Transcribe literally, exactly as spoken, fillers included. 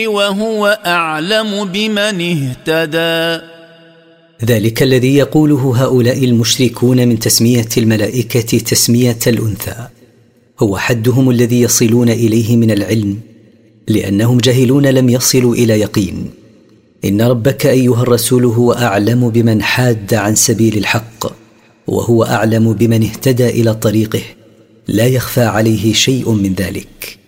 وهو أعلم بمن اهتدى. ذلك الذي يقوله هؤلاء المشركون من تسمية الملائكة تسمية الأنثى هو حدهم الذي يصلون إليه من العلم، لأنهم جاهلون لم يصلوا إلى يقين. إن ربك أيها الرسول هو أعلم بمن حاد عن سبيل الحق، وهو أعلم بمن اهتدى إلى طريقه، لا يخفى عليه شيء من ذلك.